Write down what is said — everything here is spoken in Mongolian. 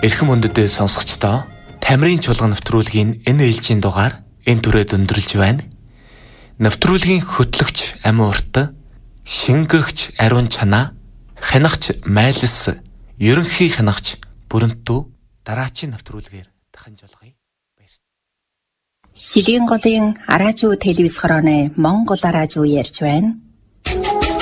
Эрхэм өндөдөө сонсогчдоо Тамирын чуулган нэвтрүүлгийн энэ ээлжийн дугаар энэ түрээд өндөрлж байна. Нэвтрүүлгийн хөтлөгч Амин Урт, шингэгч Ариун Чанаа, хянагч Майлс, ерөнхий хянагч Бүрэнтүү дараачийн нэвтрүүлгээр дахин жолгоё. Шилийн голын араажуу телевиз хорооны Монгол араажуу ярьж байна.